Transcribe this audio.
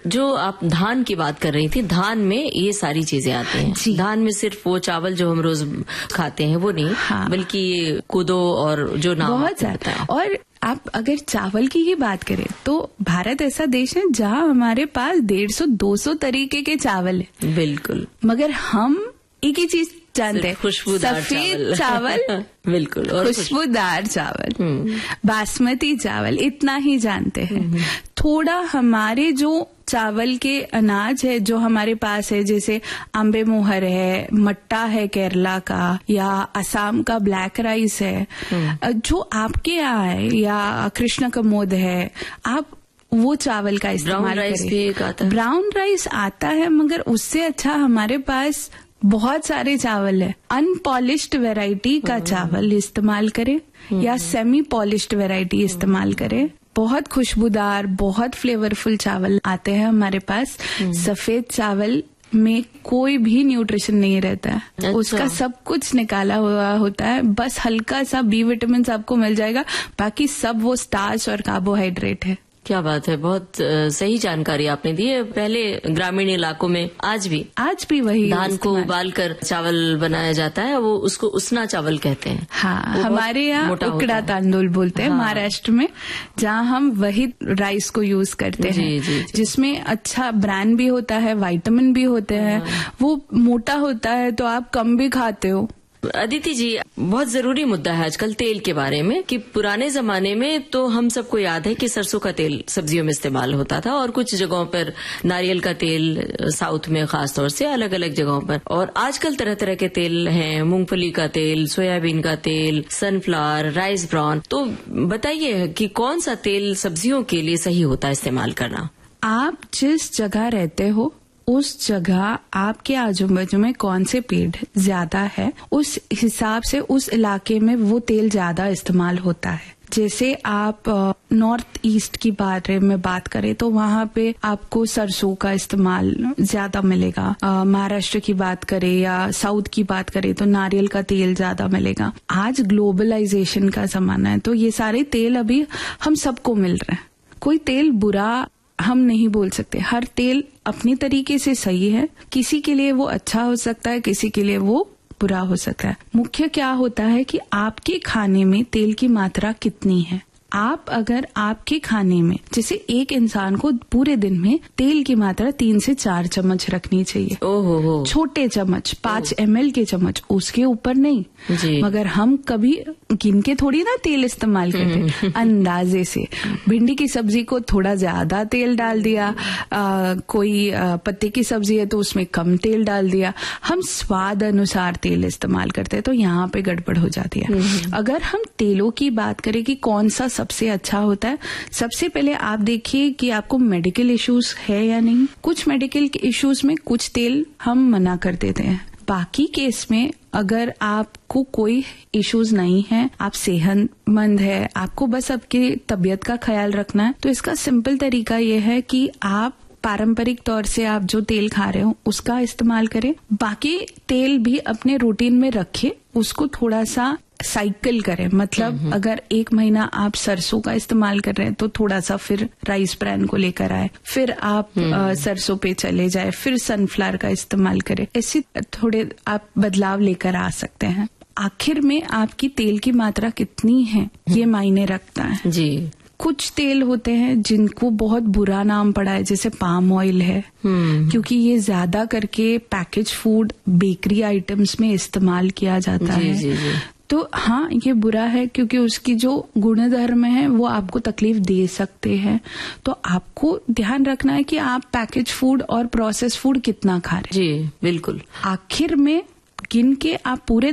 जो आप धान की बात कर रही थी, धान में ये सारी चीजें आती हैं। धान में सिर्फ वो चावल जो हम रोज खाते हैं वो नहीं, बल्कि कोदो और जो नाम बहुत ज्यादा है। और आप अगर चावल की ही बात करें तो भारत ऐसा देश है जहाँ हमारे पास 150-200 तरीके के चावल है। बिल्कुल। मगर हम एक ही चीज जानते हैं, खुशबूदार सफेद चावल बिल्कुल, और खुशबूदार चावल, बासमती चावल, इतना ही जानते हैं। थोड़ा हमारे जो चावल के अनाज है जो हमारे पास है, जैसे अम्बे मोहर है, मट्टा है केरला का, या असम का ब्लैक राइस है, जो आपके यहाँ है, या कृष्ण कमोद है, आप वो चावल का इस्तेमाल करें। ब्राउन राइस आता है, मगर उससे अच्छा हमारे पास बहुत सारे चावल है। अनपॉलिश्ड वैरायटी का चावल इस्तेमाल करें या सेमी पॉलिश्ड वैरायटी इस्तेमाल करें। बहुत खुशबूदार, बहुत फ्लेवरफुल चावल आते हैं हमारे पास। सफेद चावल में कोई भी न्यूट्रिशन नहीं रहता है। अच्छा। उसका सब कुछ निकाला हुआ होता है, बस हल्का सा बी विटामिन आपको मिल जाएगा, बाकी सब वो स्टार्च और कार्बोहाइड्रेट है। क्या बात है, बहुत सही जानकारी आपने दी है। पहले ग्रामीण इलाकों में आज भी वही धान को उबाल कर चावल बनाया जाता है, वो उसको उसना चावल कहते हैं। हाँ, हमारे यहाँ उकड़ा तांदुल बोलते हैं। महाराष्ट्र में, जहाँ हम वही राइस को यूज करते हैं, जिसमें अच्छा ब्रांड भी होता है, विटामिन भी होते हैं, वो मोटा होता है तो आप कम भी खाते हो। अदिति जी, बहुत जरूरी मुद्दा है आजकल तेल के बारे में, कि पुराने जमाने में तो हम सबको याद है कि सरसों का तेल सब्जियों में इस्तेमाल होता था, और कुछ जगहों पर नारियल का तेल, साउथ में खास तौर से अलग अलग जगहों पर। और आजकल तरह तरह के तेल हैं, मूंगफली का तेल, सोयाबीन का तेल, सनफ्लावर, राइस ब्राउन। तो बताइए कि कौन सा तेल सब्जियों के लिए सही होता है इस्तेमाल करना? आप जिस जगह रहते हो उस जगह आपके आजू बाजू में कौन से पेड़ ज्यादा है, उस हिसाब से उस इलाके में वो तेल ज्यादा इस्तेमाल होता है। जैसे आप नॉर्थ ईस्ट की में बात करें तो वहाँ पे आपको सरसों का इस्तेमाल ज्यादा मिलेगा। महाराष्ट्र की बात करें या साउथ की बात करें तो नारियल का तेल ज्यादा मिलेगा। आज ग्लोबलाइजेशन का जमाना है, तो ये सारे तेल अभी हम सबको मिल रहे हैं। कोई तेल बुरा हम नहीं बोल सकते, हर तेल अपनी तरीके से सही है। किसी के लिए वो अच्छा हो सकता है, किसी के लिए वो बुरा हो सकता है। मुख्य क्या होता है कि आपके खाने में तेल की मात्रा कितनी है। आप अगर आपके खाने में, जैसे एक इंसान को पूरे दिन में तेल की मात्रा 3 से 4 चम्मच रखनी चाहिए। ओहो। छोटे चम्मच, 5 ml के चम्मच, उसके ऊपर नहीं जी। मगर हम कभी गिन के थोड़ी ना तेल इस्तेमाल करते, अंदाजे से। भिंडी की सब्जी को थोड़ा ज्यादा तेल डाल दिया, कोई पत्ते की सब्जी है तो उसमें कम तेल डाल दिया। हम स्वाद अनुसार तेल इस्तेमाल करते हैं, तो यहाँ पे गड़बड़ हो जाती है। अगर हम तेलों की बात करें कि कौन सा सबसे अच्छा होता है, सबसे पहले आप देखिए कि आपको मेडिकल इश्यूज है या नहीं। कुछ मेडिकल इश्यूज में कुछ तेल हम मना कर देते हैं, बाकी केस में अगर आपको कोई इश्यूज नहीं है, आप सेहतमंद है, आपको बस आपकी तबीयत का ख्याल रखना है, तो इसका सिंपल तरीका ये है कि आप पारंपरिक तौर से आप जो तेल खा रहे हो उसका इस्तेमाल करें। बाकी तेल भी अपने रूटीन में रखें, उसको थोड़ा सा साइकिल करें। मतलब अगर 1 महीना आप सरसों का इस्तेमाल कर रहे हैं तो थोड़ा सा फिर राइस ब्रान को लेकर आए, फिर आप सरसों पे चले जाए, फिर सनफ्लावर का इस्तेमाल करें। ऐसे थोड़े आप बदलाव लेकर आ सकते हैं। आखिर में आपकी तेल की मात्रा कितनी है ये मायने रखता है जी। कुछ तेल होते हैं जिनको बहुत बुरा नाम पड़ा है, जैसे पाम ऑयल है, क्योंकि ये ज्यादा करके पैकेज फूड, बेकरी आइटम्स में इस्तेमाल किया जाता है। जी। तो हाँ, ये बुरा है क्योंकि उसकी जो गुणधर्म है वो आपको तकलीफ दे सकते हैं। तो आपको ध्यान रखना है कि आप पैकेज फूड और प्रोसेस फूड कितना खा रहे हैं। जी बिल्कुल। आखिर में गिन के आप पूरे